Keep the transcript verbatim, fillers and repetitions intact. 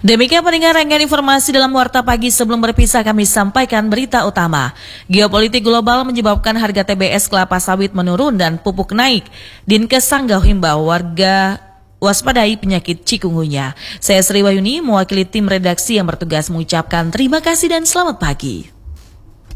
Demikian pendengar rangkaian informasi dalam Warta Pagi. Sebelum berpisah kami sampaikan berita utama. Geopolitik global menyebabkan harga T B S kelapa sawit menurun dan pupuk naik. Dinkes Sanggau himbau warga waspadai penyakit cikungunya. Saya Sri Wahyuni mewakili tim redaksi yang bertugas mengucapkan terima kasih dan selamat pagi.